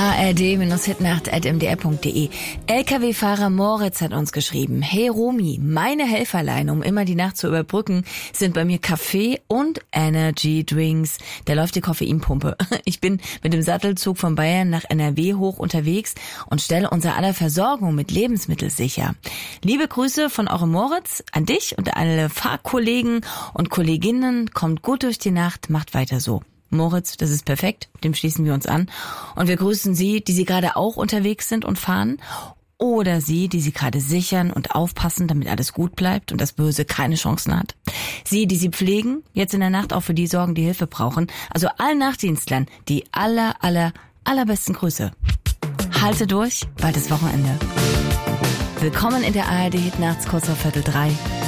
ard-hitnacht@mdr.de. LKW-Fahrer Moritz hat uns geschrieben: Hey Romy, meine Helferlein, um immer die Nacht zu überbrücken, sind bei mir Kaffee und Energy Drinks. Da läuft die Koffeinpumpe. Ich bin mit dem Sattelzug von Bayern nach NRW hoch unterwegs und stelle unser aller Versorgung mit Lebensmitteln sicher. Liebe Grüße von eurem Moritz an dich und alle Fahrkollegen und Kolleginnen. Kommt gut durch die Nacht, macht weiter so. Moritz, das ist perfekt, dem schließen wir uns an. Und wir grüßen Sie, die gerade auch unterwegs sind und fahren. Oder Sie, die gerade sichern und aufpassen, damit alles gut bleibt und das Böse keine Chancen hat. Sie, die Sie pflegen, jetzt in der Nacht auch für die sorgen, die Hilfe brauchen. Also allen Nachtdienstlern die allerbesten Grüße. Halte durch, bald ist Wochenende. Willkommen in der ARD Hitnachts kurz auf 2:45.